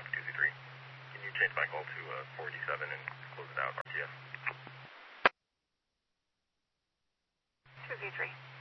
map 2Z3. Can you change my call to 487 and close it out, RTS? 2Z3.